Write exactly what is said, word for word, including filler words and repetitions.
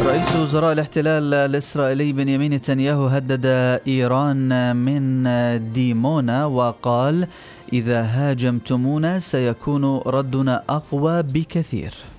رئيس وزراء الاحتلال الإسرائيلي بنيامين نتنياهو هدد إيران من ديمونا وقال: إذا هاجمتمونا سيكون ردنا أقوى بكثير.